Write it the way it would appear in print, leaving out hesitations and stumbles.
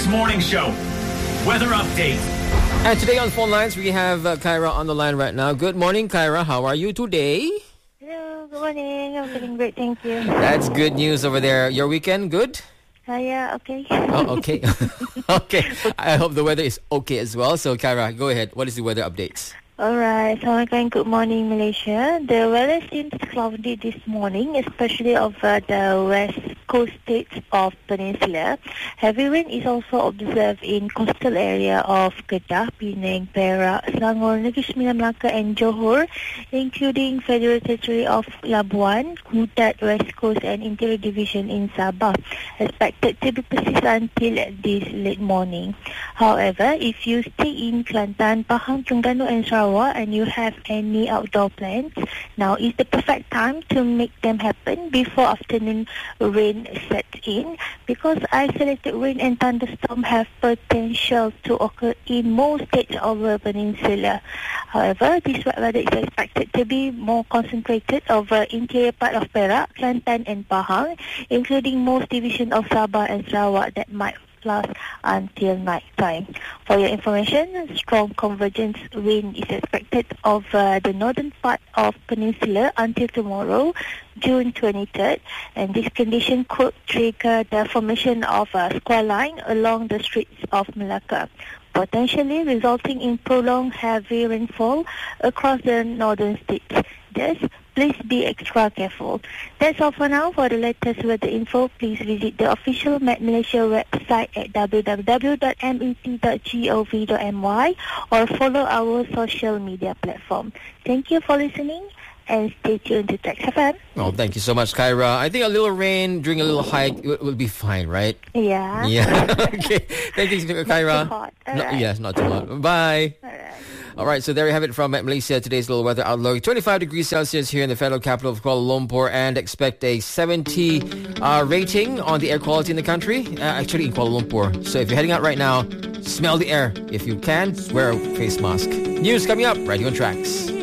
Morning Show. Weather update. And today on phone lines, we have Kyra on the line right now. Good morning, Kyra. How are you today? Hello, good morning. I'm feeling great, thank you. That's good news over there. Your weekend, good? Yeah, okay. Oh, okay. Okay. I hope the weather is okay as well. So, Kyra, go ahead. What is the weather updates? Alright, so good morning, Malaysia. The weather seems cloudy this morning, especially over the west coast states of Peninsula. Heavy rain is also observed in coastal area of Kedah, Penang, Perak, Selangor, Negeri Sembilan Melaka and Johor, including Federal Territory of Labuan, Kudat, West Coast and Interior Division in Sabah, expected to be persist until this late morning. However, if you stay in Kelantan, Pahang, Terengganu and Sarawak, and you have any outdoor plans, now is the perfect time to make them happen before afternoon rain sets in, because isolated rain and thunderstorm have potential to occur in most states of the peninsula. However, this wet weather is expected to be more concentrated over interior part of Perak, Kelantan and Pahang, including most division of Sabah and Sarawak that might last until night time. For your information, strong convergence wind is expected over the northern part of Peninsula until tomorrow, June 23rd, and this condition could trigger the formation of a squall line along the streets of Melaka, potentially resulting in prolonged heavy rainfall across the northern states. Thus, please be extra careful. That's all for now. For the latest weather info, please visit the official Met Malaysia website at www.met.gov.my or follow our social media platform. Thank you for listening and stay tuned to Trax FM. Oh, thank you so much, Kyra. I think a little rain during a little hike will be fine, right? Yeah. Yeah. Okay. Thank you, Kyra. Not too hot. Yes, not too hot. Bye. All right, so there you have it from Malaysia. Today's little weather outlook. 25 degrees Celsius here in the federal capital of Kuala Lumpur, and expect a 70 rating on the air quality in the country, actually in Kuala Lumpur. So if you're heading out right now, smell the air. If you can, wear a face mask. News coming up right here on Trax.